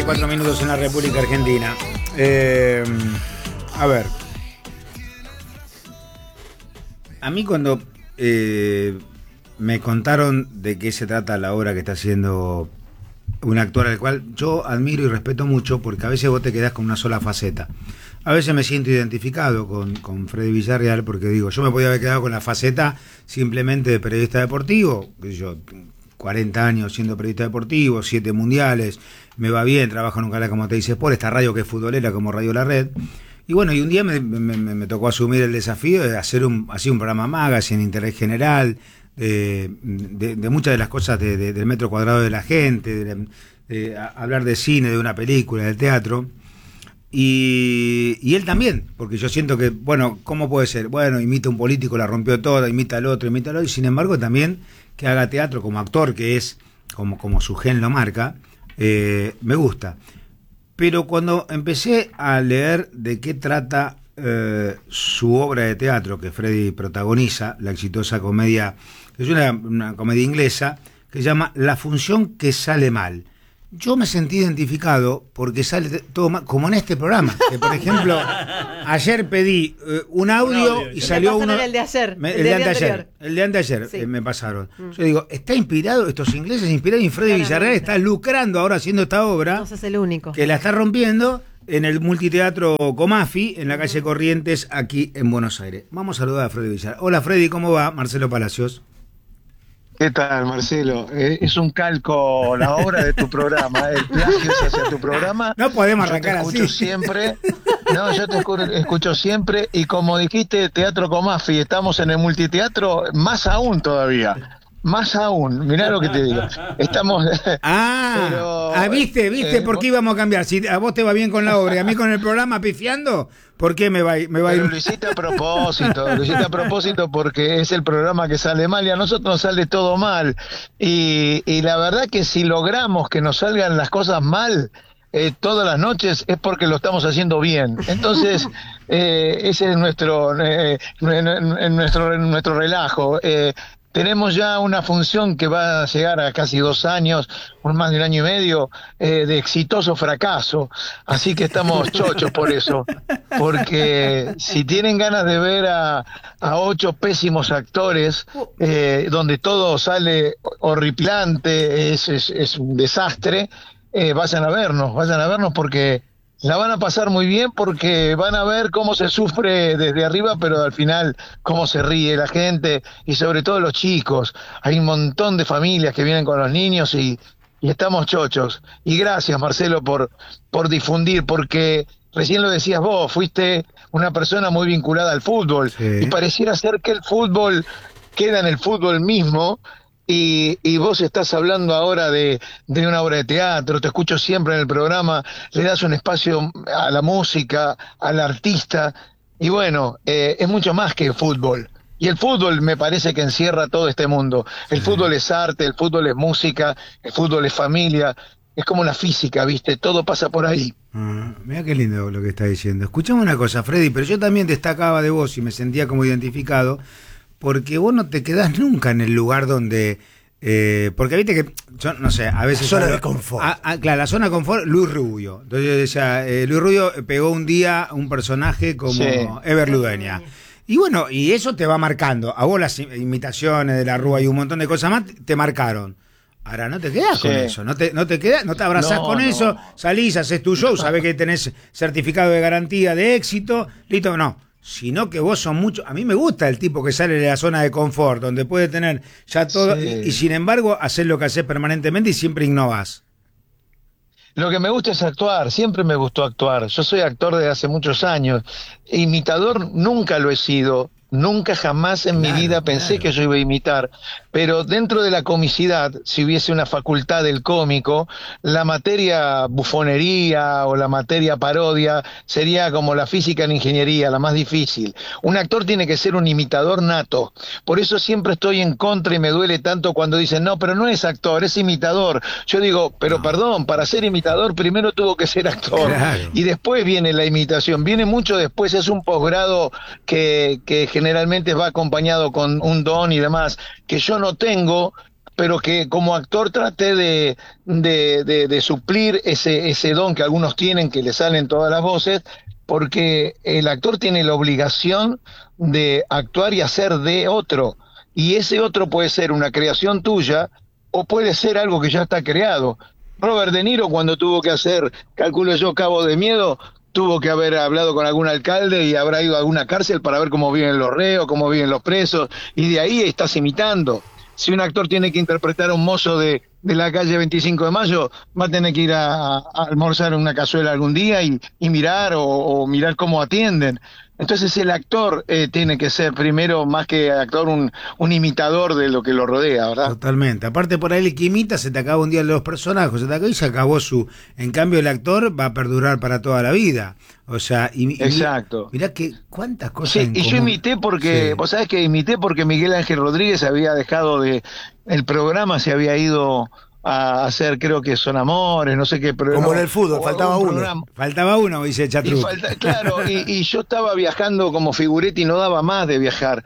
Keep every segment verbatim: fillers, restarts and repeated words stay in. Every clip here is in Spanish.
Cuatro minutos en la República Argentina. Eh, a ver. A mí cuando eh, me contaron de qué se trata la obra que está haciendo un actor al cual yo admiro y respeto mucho, porque a veces vos te quedás con una sola faceta. A veces me siento identificado con, con Freddy Villarreal, porque digo, yo me podía haber quedado con la faceta simplemente de periodista deportivo, que yo, cuarenta años siendo periodista deportivo, siete mundiales, me va bien, trabajo en un canal como Te Dice Sport, esta radio que es futbolera como Radio La Red. Y bueno, y un día me, me, me tocó asumir el desafío de hacer un, así un programa magazine, interés general, de, de, de muchas de las cosas de, de, del metro cuadrado de la gente, de, de a, hablar de cine, de una película, del teatro. Y, y él también, porque yo siento que, bueno, ¿cómo puede ser? Bueno, imita a un político, la rompió toda, imita al otro, imita al otro, y sin embargo también que haga teatro como actor, que es como, como su gen lo marca, eh, me gusta. Pero cuando empecé a leer de qué trata eh, su obra de teatro, que Freddy protagoniza, la exitosa comedia, que es una, una comedia inglesa, que se llama La función que sale mal. Yo me sentí identificado porque sale todo mal, como en este programa. Que por ejemplo, ayer pedí eh, un, audio un audio y salió uno. El de ayer. Me, el, el de anteayer. El de anteayer sí. eh, me pasaron. Mm. Yo digo, está inspirado, estos ingleses inspirados en Freddy Villarreal, está lucrando ahora haciendo esta obra. No sos el único. Que la está rompiendo en el multiteatro Comafi, en la calle Corrientes, aquí en Buenos Aires. Vamos a saludar a Freddy Villarreal. Hola Freddy, ¿cómo va? Marcelo Palacios. ¿Qué tal, Marcelo? Eh, es un calco la obra de tu programa, el plagio es hacia tu programa. No podemos arrancar así. Yo te escucho así. siempre, no, yo te escucho, escucho siempre, y como dijiste, Teatro Comafi, estamos en el multiteatro, más aún todavía. Más aún, mirá lo que te digo. Estamos. Ah, pero, ah viste, viste eh, por qué íbamos a cambiar. Si a vos te va bien con la obra y a mí con el programa pifiando, ¿por qué me va, me va a ir? Pero lo hiciste a propósito, lo hiciste a propósito porque es el programa que sale mal y a nosotros nos sale todo mal. Y, y la verdad que si logramos que nos salgan las cosas mal eh, todas las noches es porque lo estamos haciendo bien. Entonces, eh, ese es nuestro, eh, nuestro, nuestro relajo. Eh, Tenemos ya una función que va a llegar a casi dos años, por más de un año y medio, eh, de exitoso fracaso. Así que estamos chochos por eso. Porque si tienen ganas de ver a, a ocho pésimos actores, eh, donde todo sale horripilante, es, es, es un desastre, eh, vayan a vernos, vayan a vernos porque la van a pasar muy bien, porque van a ver cómo se sufre desde arriba, pero al final cómo se ríe la gente y sobre todo los chicos. Hay un montón de familias que vienen con los niños y, y estamos chochos. Y gracias, Marcelo, por, por difundir, porque recién lo decías vos, fuiste una persona muy vinculada al fútbol, sí. Y pareciera ser que el fútbol queda en el fútbol mismo. Y, y vos estás hablando ahora de, de una obra de teatro, te escucho siempre en el programa, le das un espacio a la música, al artista, y bueno, eh, es mucho más que fútbol. Y el fútbol me parece que encierra todo este mundo. El sí. Fútbol es arte, el fútbol es música, el fútbol es familia, es como la física, ¿viste? Todo pasa por ahí. Ah, mira qué lindo lo que está diciendo. Escuchame una cosa, Freddy, pero yo también destacaba de vos y me sentía como identificado, porque vos no te quedás nunca en el lugar donde... Eh, porque viste que, yo no sé, a veces... La zona de confort. A, a, claro, la zona de confort, Luis Rubio. Entonces yo decía, eh, Luis Rubio pegó un día un personaje como sí. Ever Ludueña. Y bueno, y eso te va marcando. A vos las imitaciones de la Rúa y un montón de cosas más te marcaron. Ahora no te quedás sí. con eso, no te, no te quedás, no te abrazás no, con no. eso, salís, haces tu show, sabés que tenés certificado de garantía de éxito, listo, no. Sino que vos sos mucho... A mí me gusta el tipo que sale de la zona de confort, donde puede tener ya todo, sí. y, y sin embargo hacer lo que haces permanentemente y siempre innovás. Lo que me gusta es actuar, siempre me gustó actuar. Yo soy actor desde hace muchos años. Imitador nunca lo he sido. Nunca jamás en claro, mi vida pensé claro. que yo iba a imitar, pero dentro de la comicidad, si hubiese una facultad del cómico, la materia bufonería o la materia parodia sería como la física en ingeniería, la más difícil. Un actor tiene que ser un imitador nato, por eso siempre estoy en contra y me duele tanto cuando dicen, no, pero no es actor, es imitador. Yo digo, pero no. perdón, para ser imitador primero tuvo que ser actor, claro. y después viene la imitación, viene mucho después, es un posgrado que, que generalmente va acompañado con un don y demás, que yo no tengo, pero que como actor traté de, de, de, de suplir ese, ese don que algunos tienen, que le salen todas las voces, porque el actor tiene la obligación de actuar y hacer de otro, y ese otro puede ser una creación tuya, o puede ser algo que ya está creado. Robert De Niro, cuando tuvo que hacer, calculo yo, Cabo de Miedo, tuvo que haber hablado con algún alcalde y habrá ido a alguna cárcel para ver cómo viven los reos, cómo viven los presos, y de ahí estás imitando. Si un actor tiene que interpretar a un mozo de, de la calle veinticinco de mayo, va a tener que ir a, a almorzar en una cazuela algún día y, y mirar o, o mirar cómo atienden. Entonces el actor eh, tiene que ser primero, más que actor, un, un imitador de lo que lo rodea, ¿verdad? Totalmente. Aparte, por ahí el que imita, se te acaba un día los personajes, se te acabó y se acabó su... En cambio, el actor va a perdurar para toda la vida. O sea, y, y exacto. Mirá que cuántas cosas Sí, en y común. yo imité porque, Sí. vos sabés que imité porque Miguel Ángel Rodríguez había dejado de... El programa se había ido a hacer, creo que Son Amores, no sé qué programa. Como en el fútbol, o faltaba algún uno. programa. Faltaba uno, dice Y Chatruc. falta, claro, y, y yo estaba viajando como figuretti y no daba más de viajar.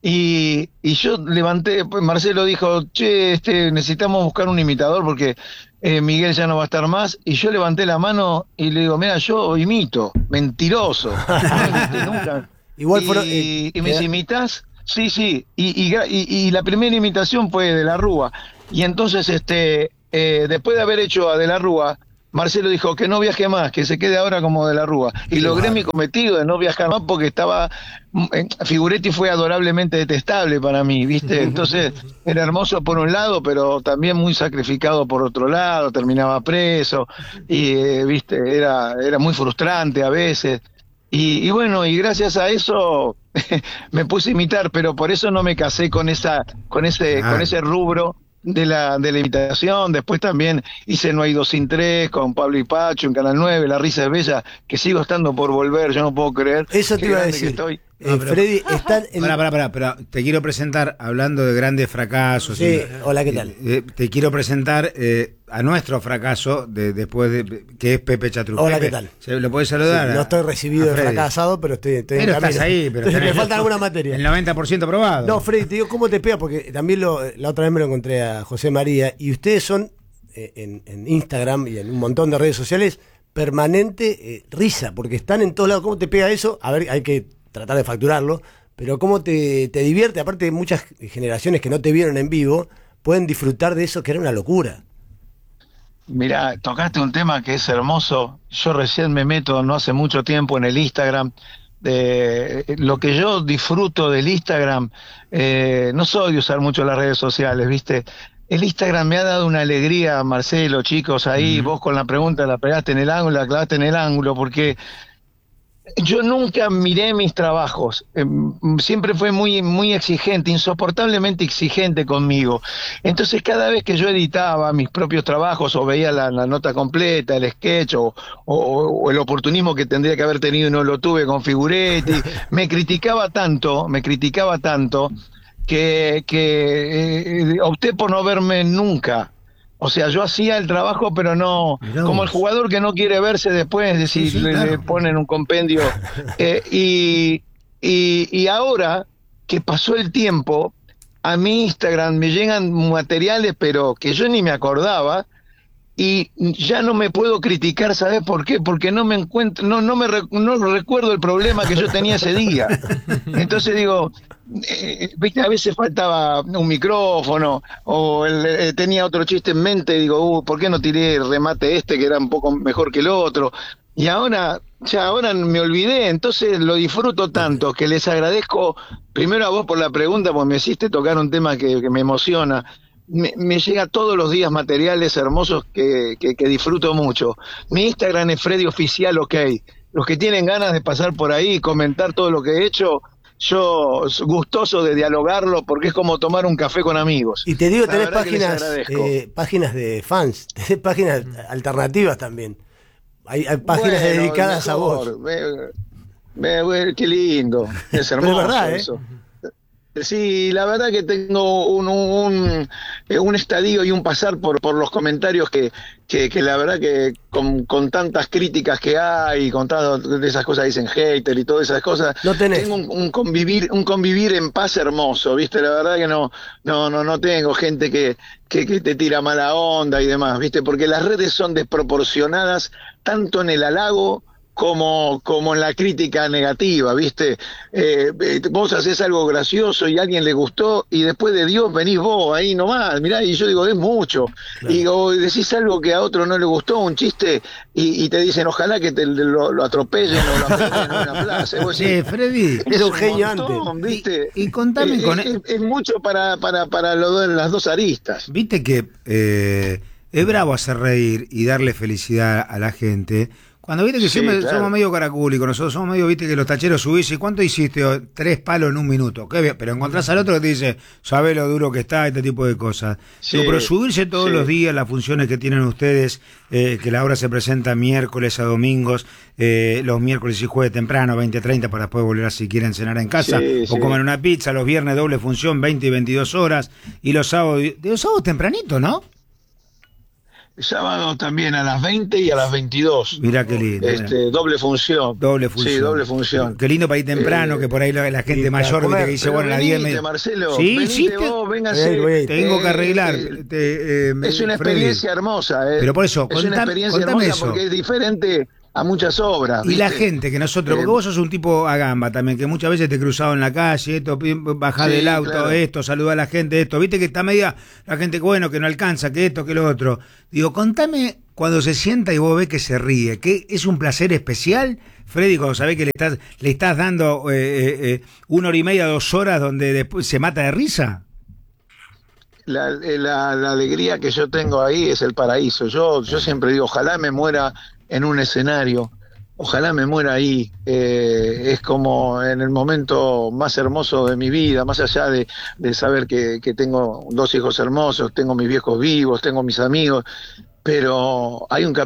Y, y yo levanté, pues Marcelo dijo, che, este, necesitamos buscar un imitador porque eh, Miguel ya no va a estar más. Y yo levanté la mano y le digo, mira, yo imito, mentiroso. No imité nunca. Igual y, fueron, eh, y me dice, eh, ¿imitas? Sí, sí. Y, y, y, y la primera imitación fue de la Rúa. Y entonces, este, eh, después de haber hecho a De la Rúa, Marcelo dijo que no viaje más, que se quede ahora como De la Rúa. Y logré mi cometido de no viajar más porque estaba... Eh, Figuretti fue adorablemente detestable para mí, ¿viste? Entonces era hermoso por un lado, pero también muy sacrificado por otro lado, terminaba preso y, eh, ¿viste? Era, era muy frustrante a veces. Y, y bueno, y gracias a eso me puse a imitar, pero por eso no me casé con esa, con ese, ah. con ese rubro de la, de la imitación. Después también hice No hay dos sin tres con Pablo y Pacho en Canal nueve, La risa es bella, que sigo estando por volver, yo no puedo creer. Eso te iba a decir. Estoy. Eh, no, pero, Freddy, están en... Pará, pará, pará, pero te quiero presentar, hablando de grandes fracasos. Sí, y, hola, ¿qué tal? Eh, te quiero presentar eh, a nuestro fracaso, de, después de que es Pepe Chatruc. Hola, Pepe, ¿qué tal? ¿se lo podés saludar? Sí, no estoy recibido de fracasado, pero estoy, estoy pero en camino. estás ahí, pero me falta alguna materia. El noventa por ciento aprobado. No, Freddy, te digo, ¿cómo te pega? Porque también lo, la otra vez me lo encontré a José María, y ustedes son, eh, en, en Instagram y en un montón de redes sociales, permanente eh, risa, porque están en todos lados. ¿Cómo te pega eso? A ver, hay que tratar de facturarlo. Pero cómo te, te divierte, aparte muchas generaciones que no te vieron en vivo, pueden disfrutar de eso, que era una locura. Mirá, tocaste un tema que es hermoso. Yo recién me meto no hace mucho tiempo en el Instagram. De, lo que yo disfruto del Instagram, eh, no soy de usar mucho las redes sociales, ¿viste? El Instagram me ha dado una alegría, Marcelo, chicos, ahí, uh-huh. Vos con la pregunta la pegaste en el ángulo, la clavaste en el ángulo, porque... Yo nunca miré mis trabajos, eh, siempre fue muy muy exigente, insoportablemente exigente conmigo. Entonces cada vez que yo editaba mis propios trabajos o veía la, la nota completa, el sketch o, o, o el oportunismo que tendría que haber tenido y no lo tuve con Figuretti, me criticaba tanto, me criticaba tanto que, que eh, opté por no verme nunca. O sea, yo hacía el trabajo, pero no... Como el jugador que no quiere verse después, es decir, sí, sí, le, claro. le ponen un compendio. Eh, y, y, y ahora que pasó el tiempo, a mi Instagram me llegan materiales, pero que yo ni me acordaba, y ya no me puedo criticar, ¿sabes por qué? Porque no me encuentro, no, no me no recuerdo el problema que yo tenía ese día. Entonces digo, eh, viste, a veces faltaba un micrófono, o el, eh, tenía otro chiste en mente, y digo, uh, ¿por qué no tiré el remate este que era un poco mejor que el otro? Y ahora, ya ahora me olvidé, entonces lo disfruto tanto que les agradezco primero a vos por la pregunta, porque me hiciste tocar un tema que, que me emociona. Me, me llega todos los días materiales hermosos que, que, que disfruto mucho. Mi Instagram es Freddy Oficial, ok. Los que tienen ganas de pasar por ahí y comentar todo lo que he hecho, yo gustoso de dialogarlo porque es como tomar un café con amigos. Y te digo, tenés páginas, eh, páginas de fans, tenés páginas alternativas también. Hay, hay páginas bueno, dedicadas mejor, a vos. Me, me, me, qué lindo, es hermoso. Pero es verdad, eso. ¿eh? Sí, la verdad que tengo un, un, un estadio y un pasar por, por los comentarios que, que, que la verdad que con, con tantas críticas que hay, con tantas de esas cosas dicen hater y todas esas cosas, no tenés. tengo un, un convivir, un convivir en paz hermoso, ¿viste? La verdad que no, no, no, no tengo gente que, que, que te tira mala onda y demás, ¿viste? Porque las redes son desproporcionadas tanto en el halago como, como en la crítica negativa, ¿viste? Eh, vos haces algo gracioso y a alguien le gustó y después de Dios venís vos ahí nomás, mirá, y yo digo, es mucho. Claro. Y o decís algo que a otro no le gustó, un chiste, y, y te dicen, ojalá que te lo, lo atropellen o lo atropellen en una plaza. Vos decís, sí, Freddy, era un genio montón, antes. ¿viste? Y, y contame eh, con... Es, es mucho para, para, para lo, las dos aristas. Viste que eh, es bravo hacer reír y darle felicidad a la gente. Cuando viste que sí, siempre claro. somos medio caracúlicos, nosotros somos medio, viste que los tacheros subís y ¿cuánto hiciste? Oh, tres palos en un minuto. ¿Qué bien? Pero encontrás al otro que te dice, sabés lo duro que está, este tipo de cosas. Sí, Digo, pero subirse todos sí. los días, las funciones que tienen ustedes, eh, que la obra se presenta miércoles a domingos, eh, los miércoles y jueves temprano, veinte a treinta, para después volver a si quieren cenar en casa, sí, o sí. comer una pizza, los viernes doble función, veinte y veintidós horas, y los sábados, de los sábados tempranito, ¿no? Sábado también a las veinte y a las veintidós. Mirá qué lindo. Este, doble función. Doble función. Sí, doble función. Qué lindo para ir temprano, eh, que por ahí la, la gente mayor comer, viste que dice, bueno, a las diez me... Marcelo, sí, venite sí, te... vos, véngase. Eh, tengo que arreglar. Eh, te, eh, es una Freddy. experiencia hermosa. Eh. Pero por eso, es contame, una experiencia hermosa eso. porque es diferente a muchas obras. Y ¿viste? la gente que nosotros, porque eh, vos sos un tipo a gamba también, que muchas veces te he cruzado en la calle, esto, bajás sí, del auto, claro. esto, saludá a la gente, esto, viste que está media la gente, bueno, que no alcanza, que esto, que lo otro. Digo, contame cuando se sienta y vos ves que se ríe, que es un placer especial, Freddy, cuando sabés que le estás, le estás dando eh, eh, una hora y media, dos horas donde después se mata de risa. La, la, la alegría que yo tengo ahí es el paraíso. Yo, yo siempre digo, ojalá me muera en un escenario, ojalá me muera ahí. Eh, es como en el momento más hermoso de mi vida, más allá de, de saber que, que tengo dos hijos hermosos, tengo mis viejos vivos, tengo mis amigos, pero hay un